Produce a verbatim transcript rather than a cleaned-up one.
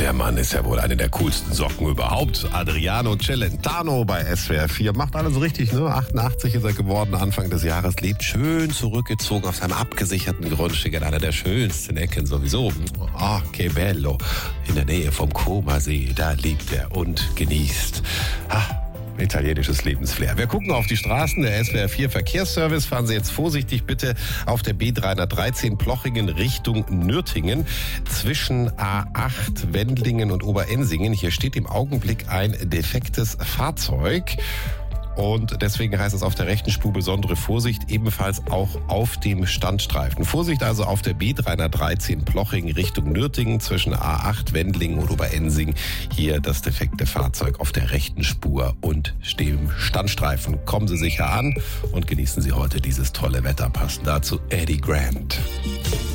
Der Mann ist ja wohl eine der coolsten Socken überhaupt. Adriano Celentano bei S W R vier. Macht alles richtig, ne? achtundachtzig ist er geworden, Anfang des Jahres. Lebt schön zurückgezogen auf seinem abgesicherten Grundstück in einer der schönsten Ecken sowieso. Ah, che bello. In der Nähe vom Comasee, da lebt er und genießt. Ah. Italienisches Lebensflair. Wir gucken auf die Straßen. Der S W R vier Verkehrsservice. Fahren Sie jetzt vorsichtig bitte auf der B dreihundertdreizehn Plochingen Richtung Nürtingen. Zwischen A acht Wendlingen und Oberensingen. Hier steht im Augenblick ein defektes Fahrzeug. Und deswegen heißt es auf der rechten Spur besondere Vorsicht, ebenfalls auch auf dem Standstreifen. Vorsicht also auf der B dreihundertdreizehn Plochingen Richtung Nürtingen zwischen A acht Wendlingen und Oberensing. Hier das defekte Fahrzeug auf der rechten Spur und dem Standstreifen. Kommen Sie sicher an und genießen Sie heute dieses tolle Wetter. Passend dazu Eddie Grant.